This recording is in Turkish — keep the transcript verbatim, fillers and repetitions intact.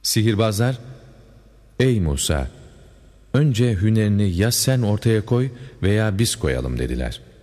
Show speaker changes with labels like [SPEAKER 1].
[SPEAKER 1] Sihirbazlar, ''Ey Musa, önce hünerini ya sen ortaya koy veya biz koyalım.'' dediler.